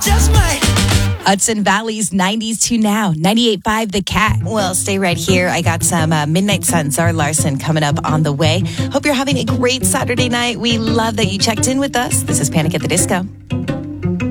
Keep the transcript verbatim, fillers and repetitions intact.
just might. Hudson Valley's nineties to now. ninety-eight point five The Cat. Well, stay right here. I got some uh, Midnight Sun, Zara Larson coming up on the way. Hope you're having a great Saturday night. We love that you checked in with us. This is Panic at the Disco.